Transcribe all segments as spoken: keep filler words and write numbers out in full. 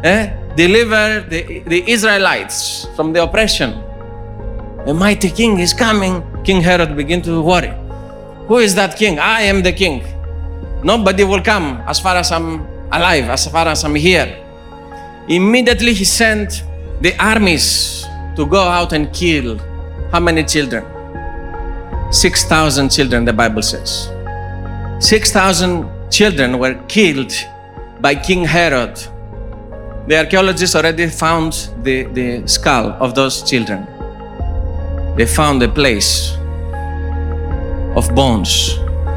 eh, deliver the, the Israelites from the oppression. A mighty king is coming. King Herod began to worry. Who is that king? I am the king. Nobody will come as far as I'm alive, as far as I'm here. Immediately he sent the armies to go out and kill how many children? six thousand children, the Bible says. six thousand children were killed by King Herod. The archaeologists already found the, the skull of those children. They found a place of bones.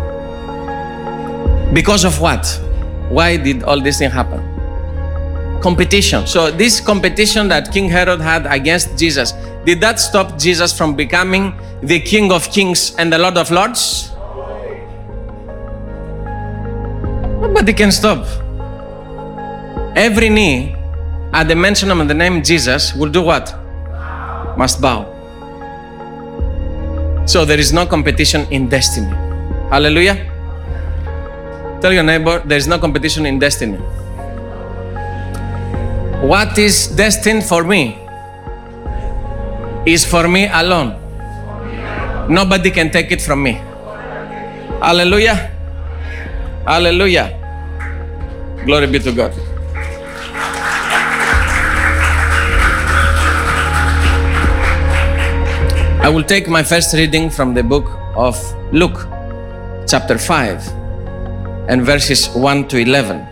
Because of what? Why did all this thing happen? Competition. So this competition that King Herod had against Jesus, did that stop Jesus from becoming the King of Kings and the Lord of Lords? Nobody can stop. Every knee at the mention of the name Jesus will do what? Must bow. So there is no competition in destiny. Hallelujah. Tell your neighbor, there is no competition in destiny. What is destined for me is for me alone. Nobody can take it from me. Hallelujah. Hallelujah. Glory be to God. I will take my first reading from the book of Luke, chapter five, and verses one to eleven.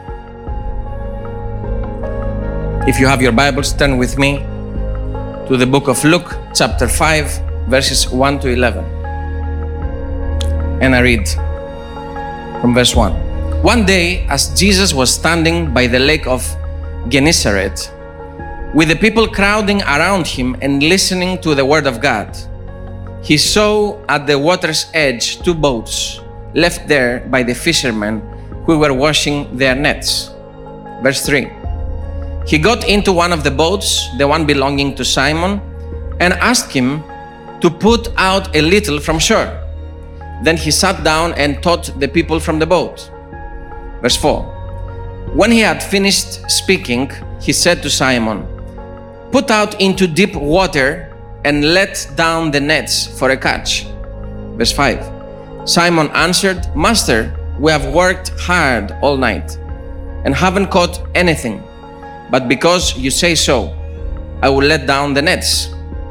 If you have your Bibles, turn with me to the book of Luke, chapter five, verses one to eleven. And I read from verse one. One day, as Jesus was standing by the lake of Gennesaret, with the people crowding around him and listening to the word of God, he saw at the water's edge two boats left there by the fishermen who were washing their nets. Verse three. He got into one of the boats, the one belonging to Simon, and asked him to put out a little from shore. Then he sat down and taught the people from the boat. Verse four. When he had finished speaking, he said to Simon, "Put out into deep water and let down the nets for a catch." Verse five. Simon answered, "Master, we have worked hard all night and haven't caught anything. But because you say so, I will let down the nets."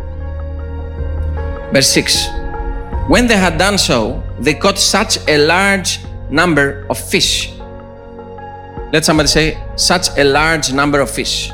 Verse six. When they had done so, they caught such a large number of fish. Let somebody say, such a large number of fish,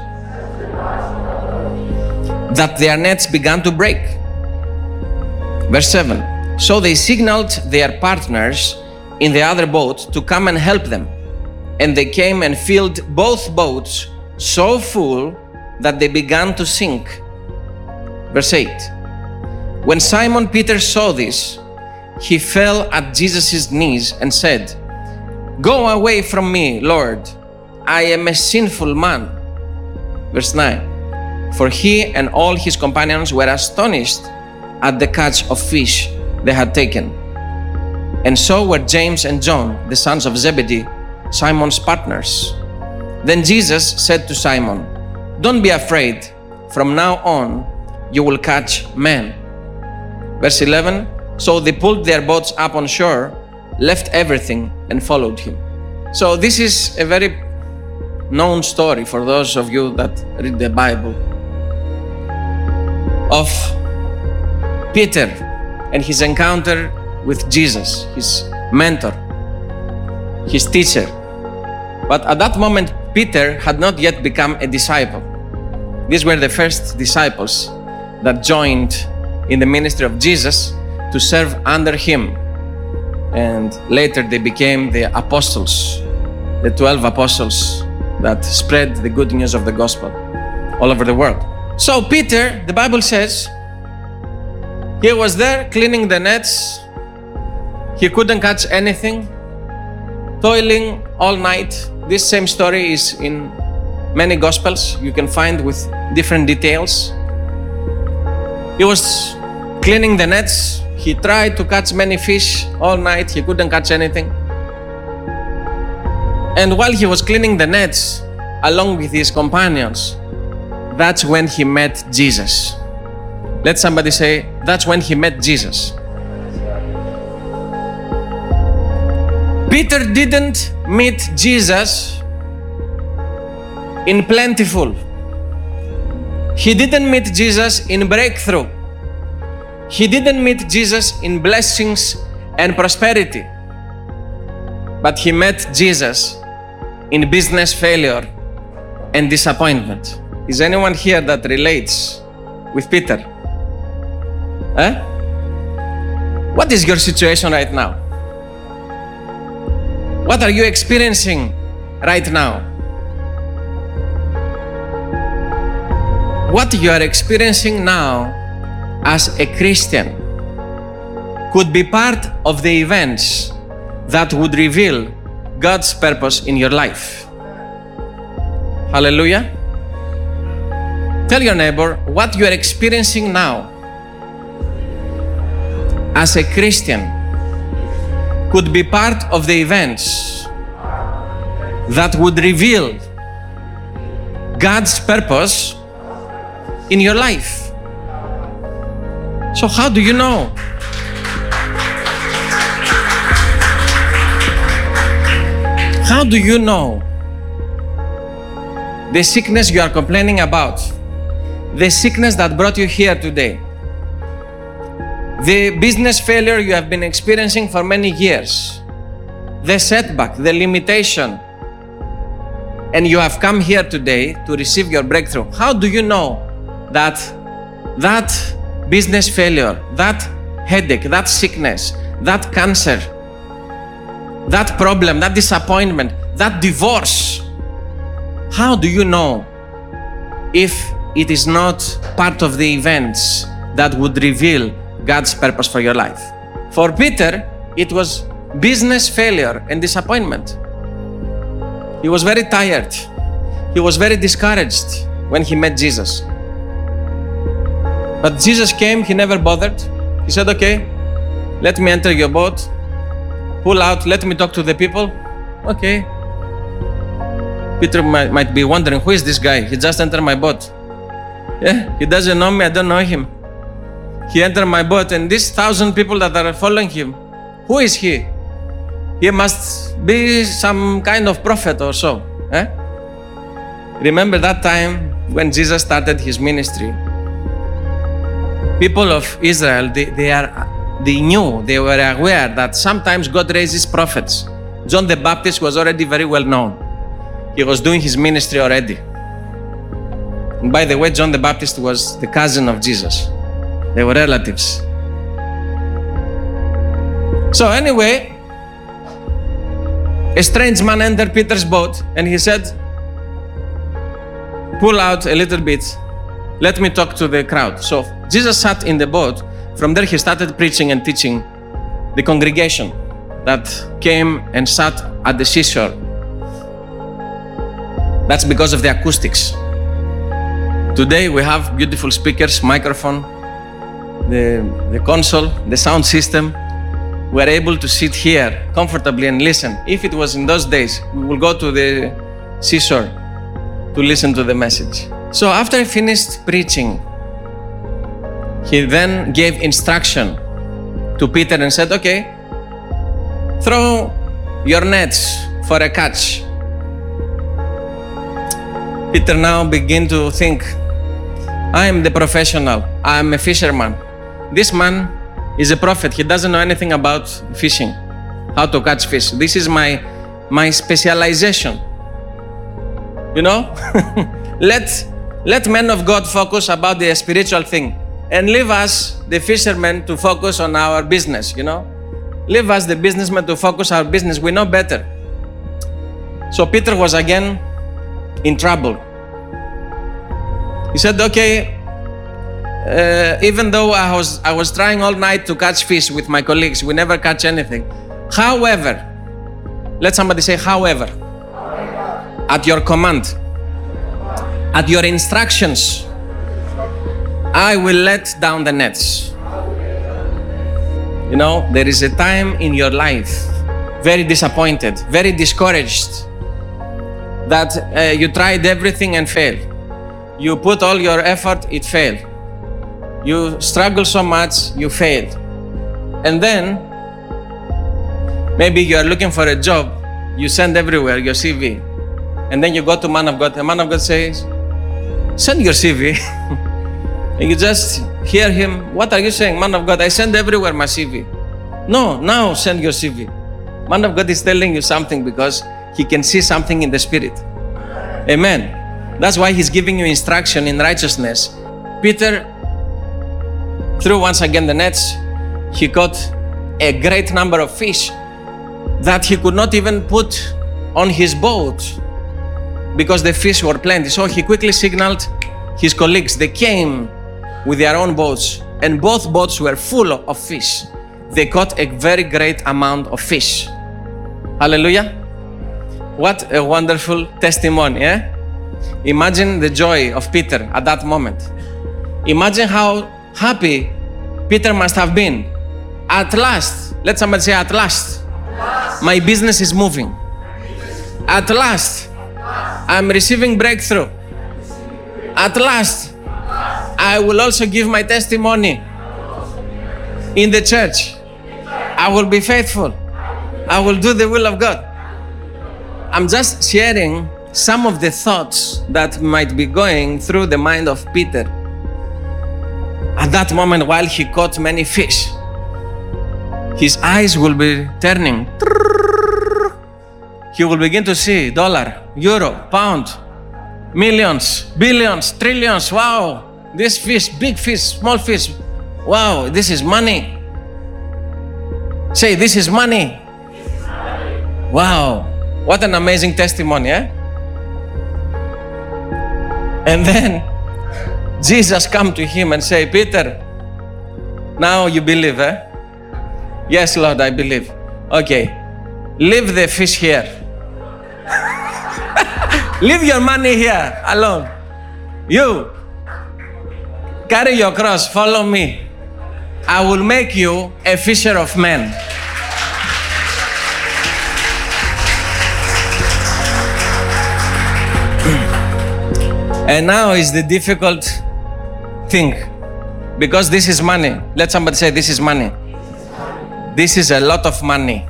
that their nets began to break. Verse seven. So they signaled their partners in the other boat to come and help them. And they came and filled both boats so full that they began to sink. Verse eight. When Simon Peter saw this, he fell at Jesus' knees and said, "Go away from me, Lord, I am a sinful man." Verse nine. For he and all his companions were astonished at the catch of fish they had taken. And so were James and John, the sons of Zebedee, Simon's partners. Then Jesus said to Simon, "Don't be afraid. From now on, you will catch men." Verse eleven. So they pulled their boats up on shore, left everything, and followed him. So this is a very known story for those of you that read the Bible, of Peter and his encounter with Jesus, his mentor, his teacher. But at that moment, Peter had not yet become a disciple. These were the first disciples that joined in the ministry of Jesus to serve under him. And later they became the apostles, the twelve apostles that spread the good news of the gospel all over the world. So Peter, the Bible says, he was there cleaning the nets. He couldn't catch anything, toiling all night. This same story is in many gospels. You can find with different details. He was cleaning the nets. He tried to catch many fish all night. He couldn't catch anything. And while he was cleaning the nets, along with his companions, that's when he met Jesus. Let somebody say, that's when he met Jesus. Peter didn't meet Jesus in plentiful. He didn't meet Jesus in breakthrough. He didn't meet Jesus in blessings and prosperity. But he met Jesus in business failure and disappointment. Is anyone here that relates with Peter? Eh? What is your situation right now? What are you experiencing right now? What you are experiencing now as a Christian could be part of the events that would reveal God's purpose in your life. Hallelujah. Tell your neighbor, what you are experiencing now as a Christian could be part of the events that would reveal God's purpose in your life. So how do you know? How do you know the sickness you are complaining about, the sickness that brought you here today, the business failure you have been experiencing for many years, the setback, the limitation, and you have come here today to receive your breakthrough? How do you know that that business failure, that headache, that sickness, that cancer, that problem, that disappointment, that divorce, how do you know if it is not part of the events that would reveal God's purpose for your life? For Peter, it was business failure and disappointment. He was very tired. He was very discouraged when he met Jesus. But Jesus came, he never bothered. He said, okay, let me enter your boat. Pull out, let me talk to the people. Okay. Peter might, might be wondering, who is this guy? He just entered my boat. Yeah, he doesn't know me, I don't know him. He entered my boat, and these thousand people that are following him, who is he? He must be some kind of prophet or so. Eh? Remember that time when Jesus started his ministry? People of Israel, they, they, are, they knew, they were aware that sometimes God raises prophets. John the Baptist was already very well known. He was doing his ministry already. And by the way, John the Baptist was the cousin of Jesus. They were relatives. So anyway, a strange man entered Peter's boat and he said, pull out a little bit, let me talk to the crowd. So Jesus sat in the boat. From there he started preaching and teaching the congregation that came and sat at the seashore. That's because of the acoustics. Today we have beautiful speakers, microphone, the, the console, the sound system. We are able to sit here comfortably and listen. If it was in those days, we will go to the seashore to listen to the message. So after he finished preaching, he then gave instruction to Peter and said, okay, throw your nets for a catch. Peter now began to think, I am the professional, I am a fisherman. This man is a prophet, he doesn't know anything about fishing, how to catch fish. This is my, my specialization. You know? let, let men of God focus about the spiritual thing and leave us, the fishermen, to focus on our business, you know? Leave us, the businessmen, to focus our business. We know better. So Peter was again in trouble. He said, okay, uh, even though I was, I was trying all night to catch fish with my colleagues, we never catch anything. However, let somebody say, however, however. At your command, at your instructions, I will let down the nets. You know, there is a time in your life, very disappointed, very discouraged, that uh, you tried everything and failed. You put all your effort, it failed. You struggle so much, you failed. And then, maybe you are looking for a job, you send everywhere your C V. And then you go to man of God, the man of God says, send your C V. And you just hear him, what are you saying? Man of God, I send everywhere my C V. No, now send your C V. Man of God is telling you something because he can see something in the spirit. Amen. That's why he's giving you instruction in righteousness. Peter threw once again the nets. He caught a great number of fish that he could not even put on his boat because the fish were plenty. So he quickly signaled his colleagues. They came with their own boats, and both boats were full of fish. They caught a very great amount of fish. Hallelujah. What a wonderful testimony, eh? Imagine the joy of Peter at that moment. Imagine how happy Peter must have been. At last, let somebody say, at last, at last. My business is moving. At last, I'm receiving breakthrough. At last, I will also give my testimony in the church. I will be faithful. I will do the will of God. I'm just sharing some of the thoughts that might be going through the mind of Peter at that moment while he caught many fish. His eyes will be turning. He will begin to see dollar, euro, pound, millions, billions, trillions. Wow, this fish, big fish, small fish. Wow, this is money. Say, this is money. Wow, what an amazing testimony, eh? And then Jesus come to him and say, Peter, now you believe, eh? Yes, Lord, I believe. Okay, leave the fish here. Leave your money here alone. You, carry your cross, follow me. I will make you a fisher of men. And now is the difficult thing, because this is money. Let somebody say, this is money. This is a lot of money.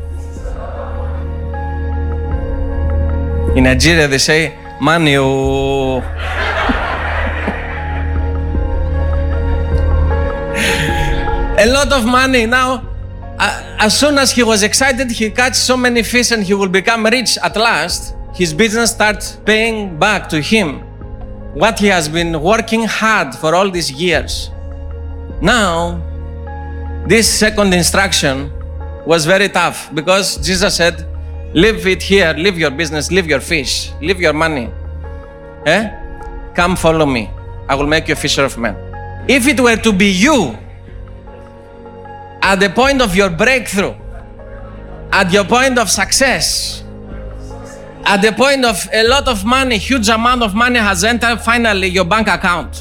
In Nigeria, they say, money. Oh. A lot of money. Now, uh, as soon as he was excited, he catch so many fish and he will become rich at last. His business starts paying back to him what he has been working hard for all these years. Now, this second instruction was very tough because Jesus said, leave it here, leave your business, leave your fish, leave your money. Eh? Come follow me. I will make you a fisher of men. If it were to be you, at the point of your breakthrough, at your point of success, at the point of a lot of money, huge amount of money has entered finally your bank account,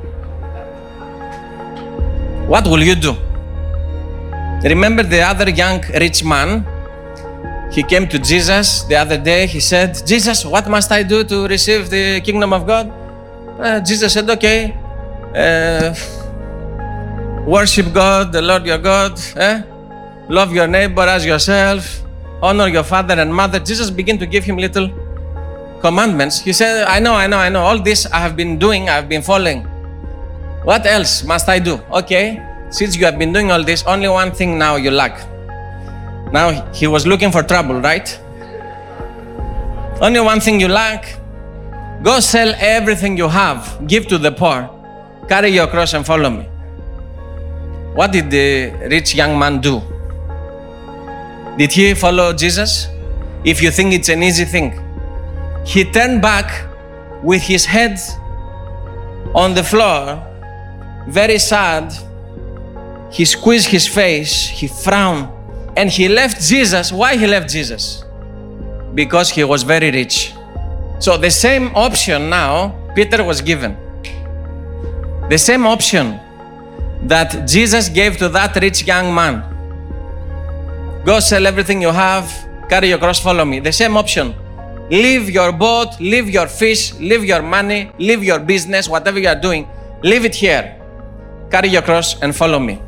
what will you do? Remember the other young rich man? He came to Jesus the other day. He said, Jesus, what must I do to receive the kingdom of God? Uh, Jesus said, okay, uh, worship God, the Lord your God, eh? Love your neighbor as yourself, honor your father and mother. Jesus began to give him little commandments. He said, I know, I know, I know. All this I have been doing, I have been following. What else must I do? Okay, since you have been doing all this, only one thing now you lack. Now he was looking for trouble, right? Only one thing you lack. Go sell everything you have, give to the poor, carry your cross and follow me. What did the rich young man do? Did he follow Jesus? If you think it's an easy thing. He turned back with his head on the floor, very sad. He squeezed his face, he frowned, and he left Jesus. Why he left Jesus? Because he was very rich. So the same option now, Peter was given. The same option that Jesus gave to that rich young man. Go sell everything you have, carry your cross, follow me. The same option leave your boat, leave your fish, leave your money, leave your business, whatever you are doing, leave it here. Carry your cross and follow me.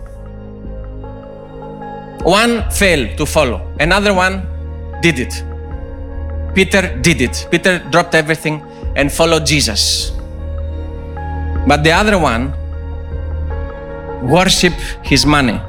One failed to follow. Another one did it. Peter did it. Peter dropped everything and followed Jesus. But the other one worshiped his money.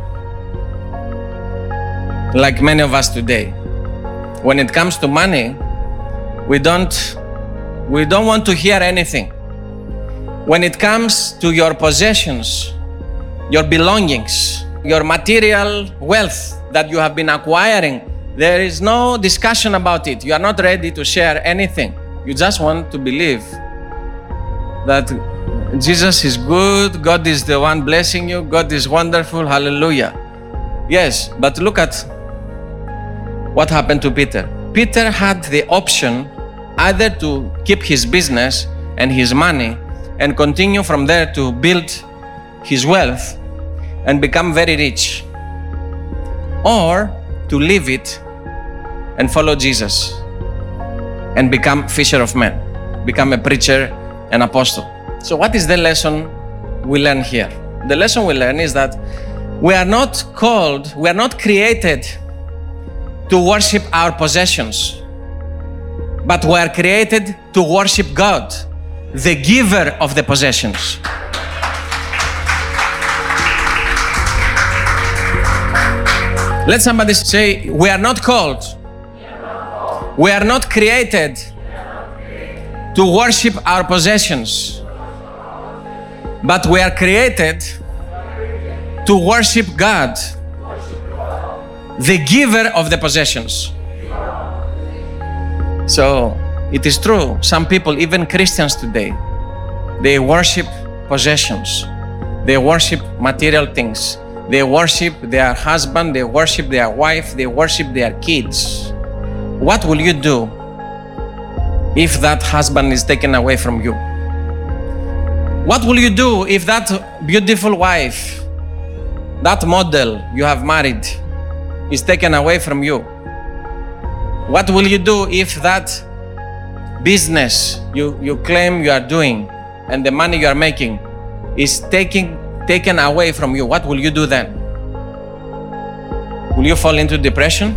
Like many of us today. When it comes to money, we don't, we don't want to hear anything. When it comes to your possessions, your belongings, your material wealth that you have been acquiring, there is no discussion about it. You are not ready to share anything. You just want to believe that Jesus is good, God is the one blessing you, God is wonderful, hallelujah. Yes, but look at what happened to Peter. Peter had the option either to keep his business and his money and continue from there to build his wealth and become very rich, or to leave it and follow Jesus and become fisher of men, become a preacher, an apostle. So what is the lesson we learn here? The lesson we learn is that we are not called, we are not created to worship our possessions, but we are created to worship God, the giver of the possessions. Let somebody say, we are not called, we are not created to worship our possessions, but we are created to worship God, the giver of the possessions. So it is true, some people, even Christians today, they worship possessions, they worship material things, they worship their husband, they worship their wife, they worship their kids. What will you do if that husband is taken away from you? What will you do if that beautiful wife, that model you have married, is taken away from you? What will you do if that business you, you claim you are doing and the money you are making is taking, taken away from you? What will you do then? Will you fall into depression?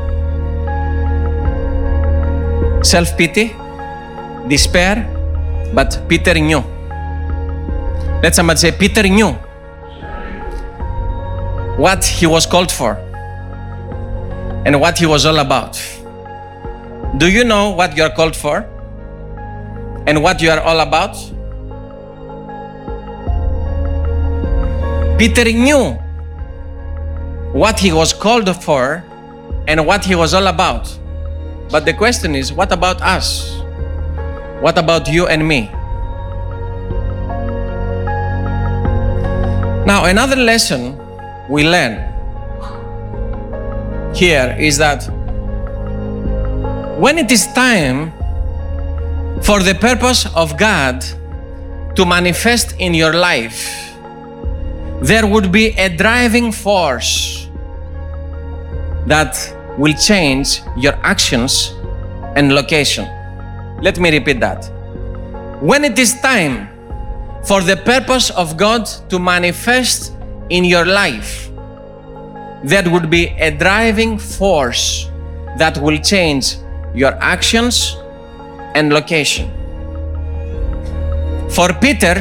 Self-pity? Despair? But Peter knew. Let somebody say, Peter knew what he was called for and what he was all about. Do you know what you are called for and what you are all about? Peter knew what he was called for and what he was all about. But the question is, what about us? What about you and me? Now, another lesson we learn here is that when it is time for the purpose of God to manifest in your life, there would be a driving force that will change your actions and location. Let me repeat that. When it is time for the purpose of God to manifest in your life, there would be a driving force that will change your actions and location. For Peter,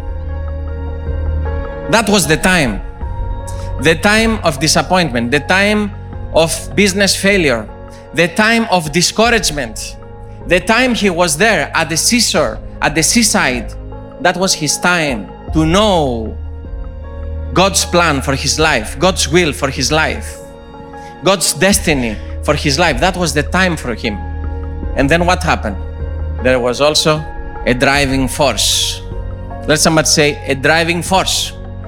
that was the time. The time of disappointment, the time of business failure, the time of discouragement, the time he was there at the seashore, at the seaside. That was his time to know God's plan for his life, God's will for his life, God's destiny for his life. That was the time for him. And then what happened? There was also a driving force. Let somebody say, a driving force.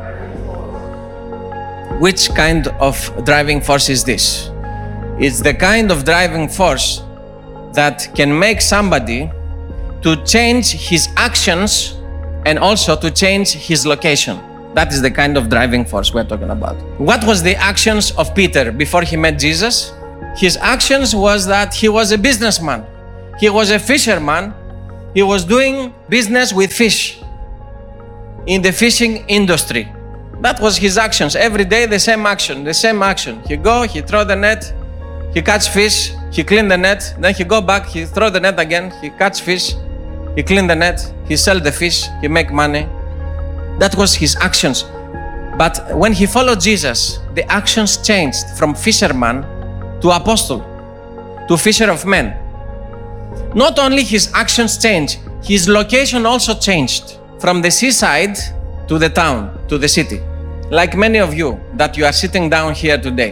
Which kind of driving force is this? It's the kind of driving force that can make somebody to change his actions and also to change his location. That is the kind of driving force we're talking about. What was the actions of Peter before he met Jesus? His actions was that he was a businessman. He was a fisherman. He was doing business with fish in the fishing industry. That was his actions. Every day, the same action, the same action. He go, he throw the net, he catch fish, he clean the net, then he go back, he throw the net again, he catch fish, he clean the net, he sell the fish, he make money. That was his actions. But when he followed Jesus, the actions changed from fisherman to apostle, to fisher of men. Not only his actions changed, his location also changed from the seaside to the town, to the city. Like many of you that you are sitting down here today.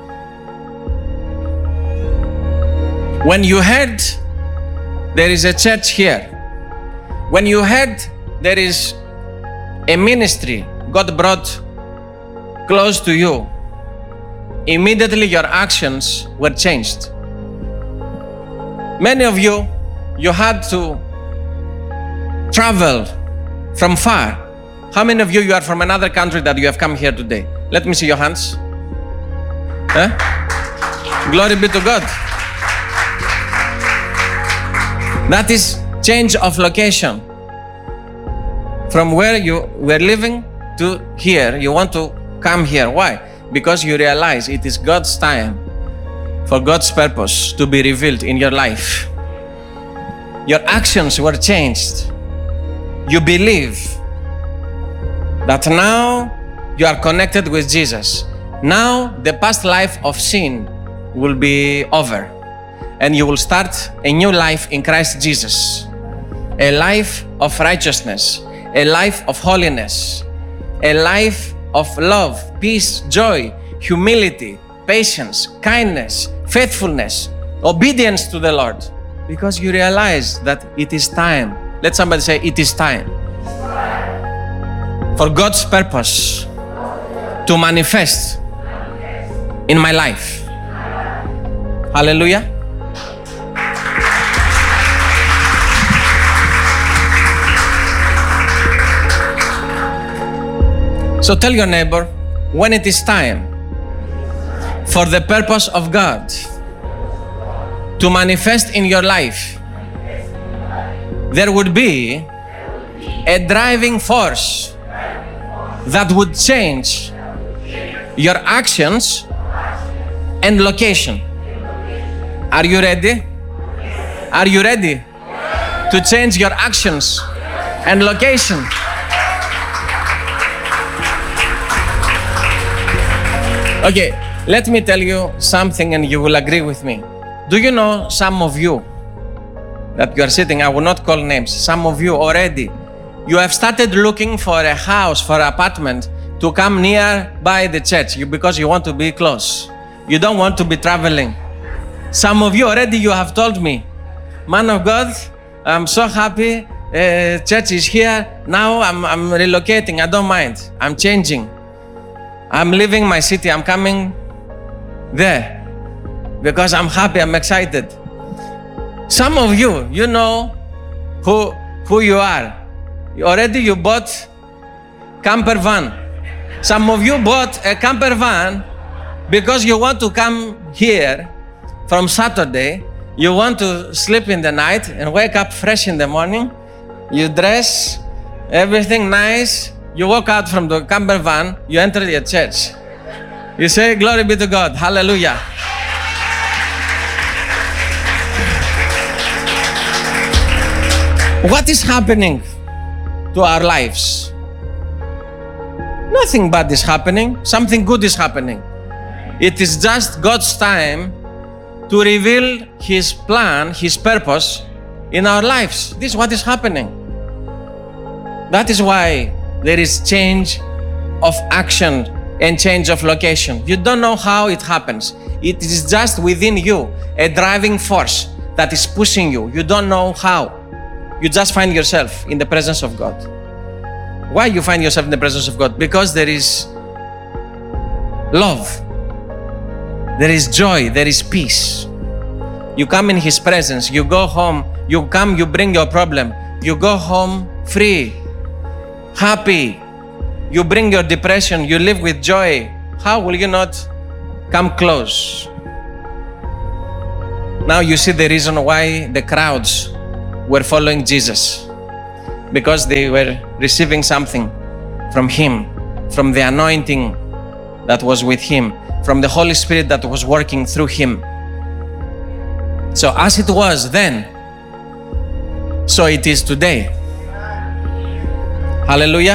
When you heard there is a church here, when you heard there is a ministry God brought close to you, immediately your actions were changed. Many of you, you had to travel from far. How many of you, you are from another country that you have come here today? Let me see your hands. Huh? Glory be to God. That is change of location. From where you were living to here, you want to come here. Why? Because you realize it is God's time for God's purpose to be revealed in your life. Your actions were changed. You believe that now you are connected with Jesus. Now the past life of sin will be over and you will start a new life in Christ Jesus. A life of righteousness, a life of holiness, a life of love, peace, joy, humility, patience, kindness, faithfulness, obedience to the Lord. Because you realize that it is time. Let somebody say, it is time for God's purpose to manifest in my life. Hallelujah. So tell your neighbor, when it is time for the purpose of God to manifest in your life, there would be a driving force that would change your actions and location. Are you ready? Are you ready to change your actions and location? Okay, let me tell you something and you will agree with me. Do you know some of you that you are sitting, I will not call names, some of you already, you have started looking for a house, for an apartment to come near by the church you, because you want to be close. You don't want to be traveling. Some of you already, you have told me, man of God, I'm so happy, uh, church is here, now I'm, I'm relocating, I don't mind, I'm changing. I'm leaving my city, I'm coming there because I'm happy, I'm excited. Some of you, you know who, who you are. Already you bought camper van. Some of you bought a camper van because you want to come here from Saturday. You want to sleep in the night and wake up fresh in the morning. You dress, everything nice. You walk out from the camper van, you enter your church. You say, glory be to God, hallelujah. What is happening to our lives? Nothing bad is happening, something good is happening. It is just God's time to reveal His plan, His purpose in our lives. This is what is happening. That is why there is change of action and change of location. You don't know how it happens. It is just within you, a driving force that is pushing you. You don't know how. You just find yourself in the presence of God. Why you find yourself in the presence of God? Because there is love. There is joy. There is peace. You come in His presence. You go home. You come, you bring your problem. You go home free, happy. You bring your depression. You live with joy. How will you not come close? Now you see the reason why the crowds were following Jesus. Because they were receiving something from Him, from the anointing that was with Him, from the Holy Spirit that was working through Him. So as it was then, so it is today. Hallelujah.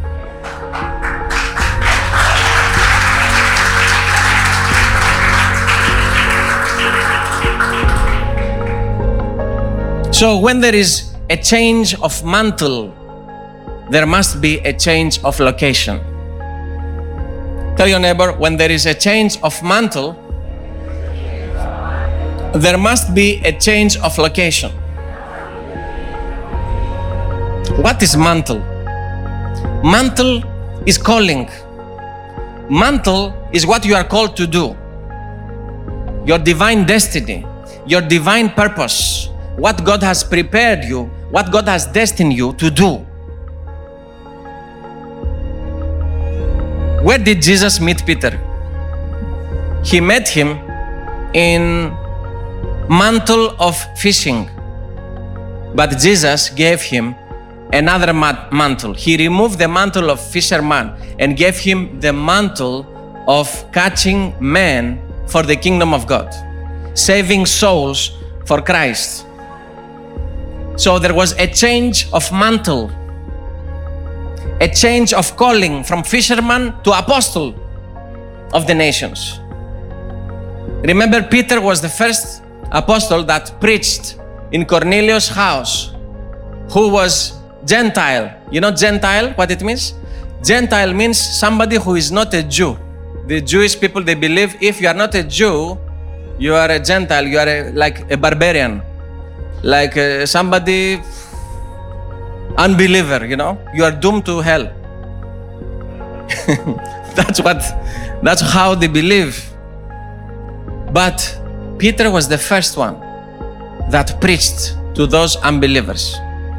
So when there is a change of mantle, there must be a change of location. Tell your neighbor, when there is a change of mantle, there must be a change of location. What is mantle? Mantle is calling. Mantle is what you are called to do. Your divine destiny, your divine purpose, what God has prepared you, what God has destined you to do. Where did Jesus meet Peter? He met him in mantle of fishing. But Jesus gave him another mantle. He removed the mantle of fisherman and gave him the mantle of catching men for the kingdom of God, saving souls for Christ. So there was a change of mantle, a change of calling from fisherman to apostle of the nations. Remember, Peter was the first apostle that preached in Cornelius' house, who was Gentile. You know Gentile, what it means? Gentile means somebody who is not a Jew. The Jewish people, they believe if you are not a Jew, you are a Gentile, you are a, like a barbarian. Like uh, somebody unbeliever, you know, you are doomed to hell. That's what, that's how they believe. But Peter was the first one that preached to those unbelievers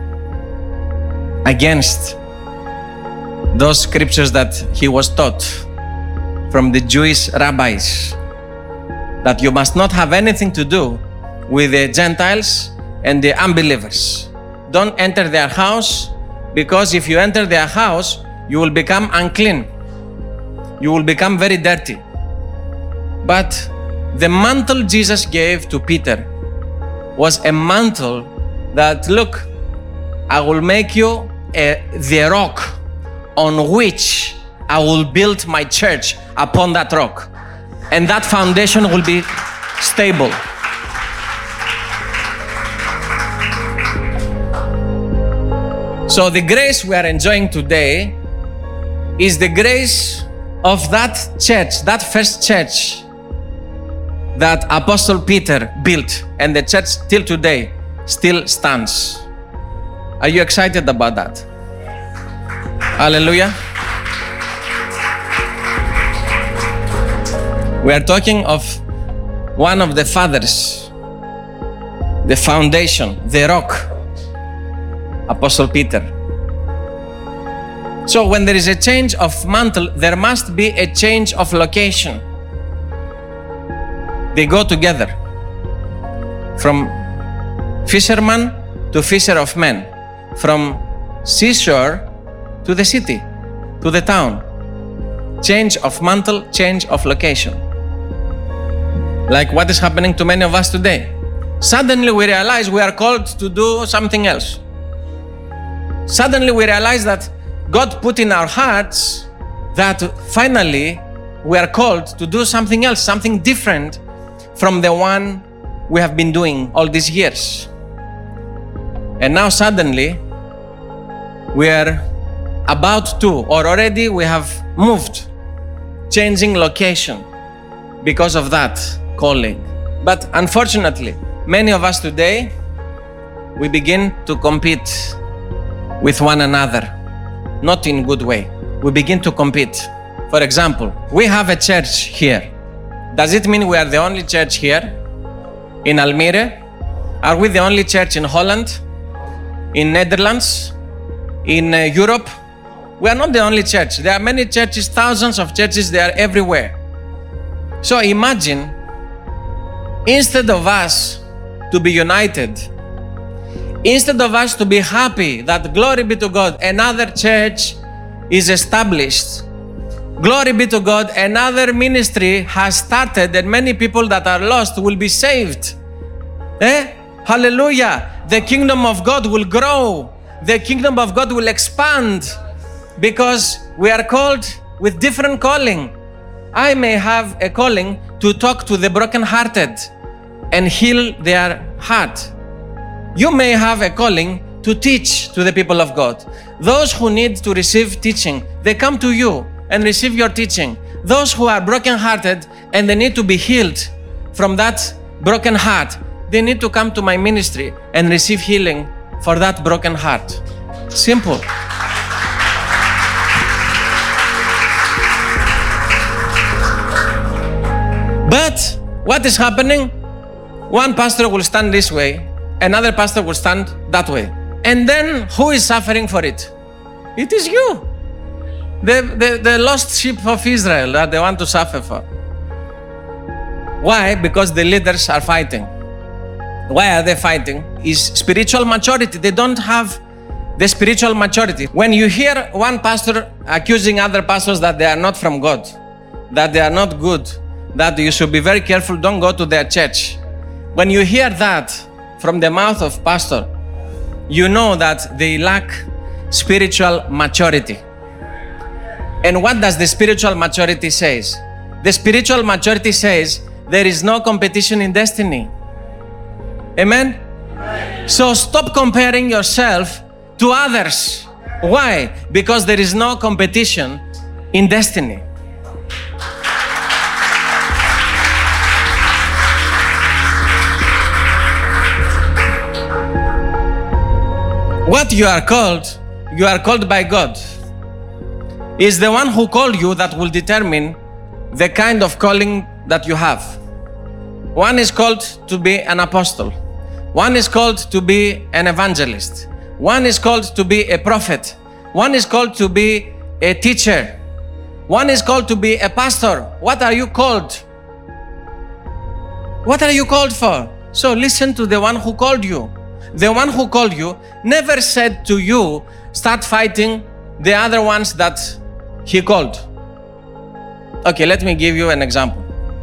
against those scriptures that he was taught from the Jewish rabbis, that you must not have anything to do with the Gentiles and the unbelievers. Don't enter their house, because if you enter their house, you will become unclean. You will become very dirty. But the mantle Jesus gave to Peter was a mantle that, look, I will make you a, the rock on which I will build my church upon that rock. And that foundation will be stable. So the grace we are enjoying today is the grace of that church, that first church that Apostle Peter built, and the church till today still stands. Are you excited about that? Hallelujah. We are talking of one of the fathers, the foundation, the rock, Apostle Peter. So when there is a change of mantle, there must be a change of location. They go together. From fisherman to fisher of men. From seashore to the city, to the town. Change of mantle, change of location. Like what is happening to many of us today. Suddenly we realize we are called to do something else. Suddenly we realize that God put in our hearts that finally we are called to do something else, something different from the one we have been doing all these years. And now suddenly we are about to, or already we have moved, changing location because of that calling. But unfortunately, many of us today, we begin to compete with one another, not in good way. We begin to compete. For example, we have a church here. Does it mean we are the only church here in Almere? Are we the only church in Holland, in Netherlands, in uh, Europe? We are not the only church. There are many churches, thousands of churches, they are everywhere. So imagine instead of us to be united, instead of us to be happy that, glory be to God, another church is established, glory be to God, another ministry has started and many people that are lost will be saved. Eh? Hallelujah. The kingdom of God will grow. The kingdom of God will expand because we are called with different calling. I may have a calling to talk to the brokenhearted and heal their heart. You may have a calling to teach to the people of God. Those who need to receive teaching, they come to you and receive your teaching. Those who are brokenhearted and they need to be healed from that broken heart, they need to come to my ministry and receive healing for that broken heart. Simple. But what is happening? One pastor will stand this way, another pastor will stand that way. And then who is suffering for it? It is you. The, the, the lost sheep of Israel that they want to suffer for. Why? Because the leaders are fighting. Why are they fighting? Is spiritual maturity. They don't have the spiritual maturity. When you hear one pastor accusing other pastors that they are not from God, that they are not good, that you should be very careful, don't go to their church. When you hear that from the mouth of pastor, you know that they lack spiritual maturity. And what does the spiritual maturity says? The spiritual maturity says there is no competition in destiny. Amen? Amen? So stop comparing yourself to others. Why? Because there is no competition in destiny. What you are called, you are called by God. Is the one who called you that will determine the kind of calling that you have. One is called to be an apostle. One is called to be an evangelist. One is called to be a prophet. One is called to be a teacher. One is called to be a pastor. What are you called? What are you called for? So listen to the one who called you. The one who called you never said to you, start fighting the other ones that he called. Okay, let me give you an example.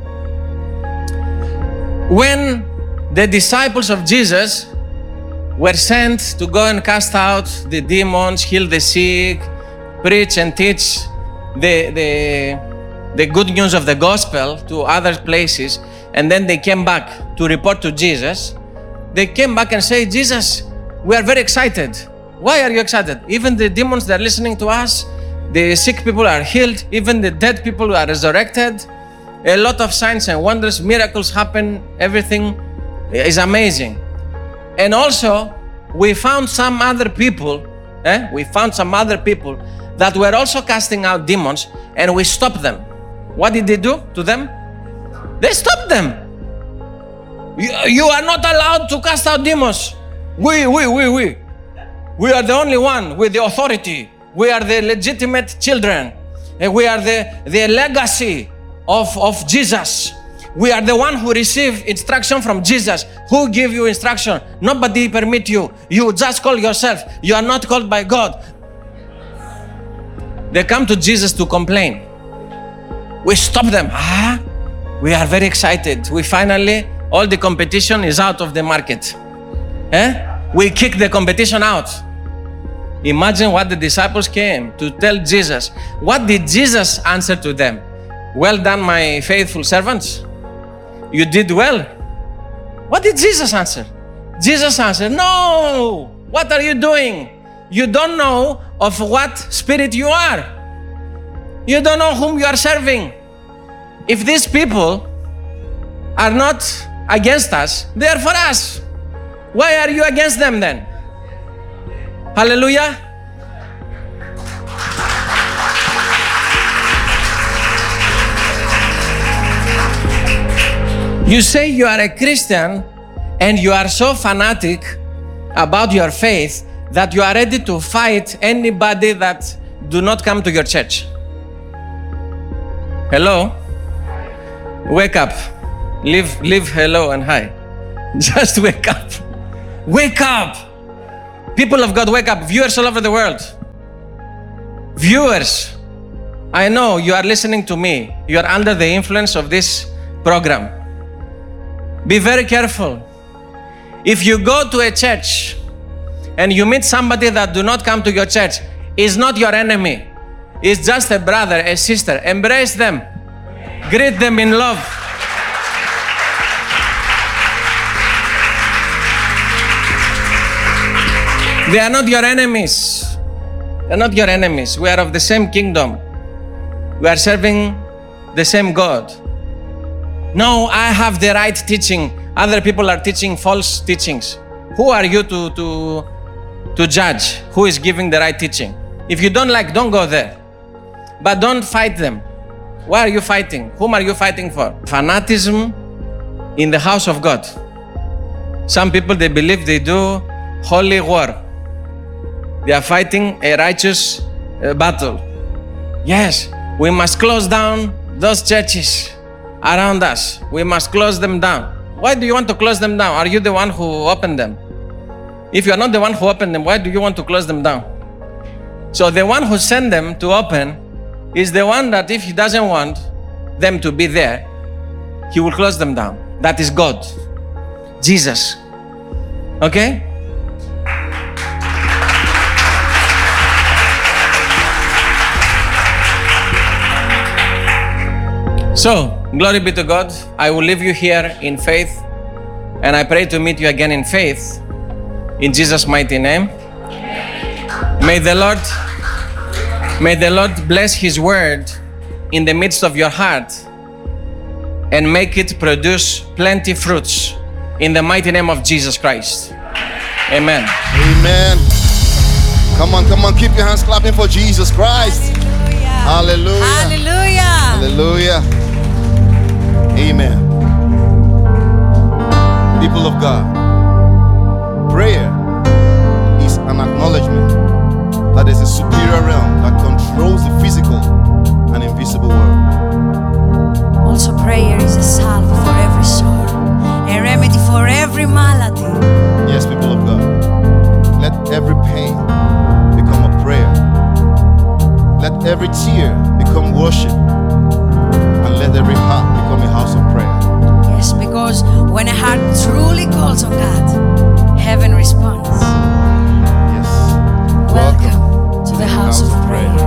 When the disciples of Jesus were sent to go and cast out the demons, heal the sick, preach and teach the, the, the good news of the gospel to other places, and then they came back to report to Jesus, they came back and say, Jesus, we are very excited. Why are you excited? Even the demons, they're listening to us. The sick people are healed. Even the dead people are resurrected. A lot of signs and wonders, miracles happen. Everything is amazing. And also, we found some other people, eh? we found some other people that were also casting out demons, and we stopped them. What did they do to them? They stopped them. You, you are not allowed to cast out demons. We, we, we, we. We are the only one with the authority. We are the legitimate children. And we are the, the legacy of, of Jesus. We are the one who receive instruction from Jesus. Who give you instruction? Nobody permit you. You just call yourself. You are not called by God. They come to Jesus to complain. We stop them. Ah, we are very excited. We finally, all the competition is out of the market. Eh? We kick the competition out. Imagine what the disciples came to tell Jesus. What did Jesus answer to them? Well done, my faithful servants. You did well. What did Jesus answer? Jesus answered, no. What are you doing? You don't know of what spirit you are. You don't know whom you are serving. If these people are not against us, they are for us. Why are you against them then? Hallelujah. You say you are a Christian and you are so fanatic about your faith that you are ready to fight anybody that do not come to your church. Hello? Wake up. Leave, leave hello and hi. Just wake up. Wake up. People of God, wake up. Viewers all over the world. Viewers, I know you are listening to me. You are under the influence of this program. Be very careful. If you go to a church and you meet somebody that do not come to your church, is not your enemy. It's just a brother, a sister. Embrace them. Greet them in love. They are not your enemies. They are not your enemies. We are of the same kingdom. We are serving the same God. No, I have the right teaching. Other people are teaching false teachings. Who are you to, to, to judge who is giving the right teaching? If you don't like, don't go there. But don't fight them. Why are you fighting? Whom are you fighting for? Fanatism in the house of God. Some people, they believe they do holy war. They are fighting a righteous uh, battle. Yes, we must close down those churches around us. We must close them down. Why do you want to close them down? Are you the one who opened them? If you are not the one who opened them, why do you want to close them down? So the one who sent them to open is the one that if he doesn't want them to be there, he will close them down. That is God, Jesus. Okay? So, glory be to God. I will leave you here in faith, and I pray to meet you again in faith, in Jesus' mighty name. May the Lord, may the Lord bless His word in the midst of your heart and make it produce plenty fruits in the mighty name of Jesus Christ. Amen. Amen. Come on, come on, keep your hands clapping for Jesus Christ. Hallelujah. Hallelujah. Hallelujah. Amen. People of God, prayer is an acknowledgement that there's a superior realm that controls the physical and invisible world. Also, prayer is a salve for every sore, a remedy for every malady. Yes, people of God, let every pain become a prayer. Let every tear become worship. And let every heart become a house of prayer. Yes, because when a heart truly calls on God, heaven responds. Yes. Welcome to the house of prayer.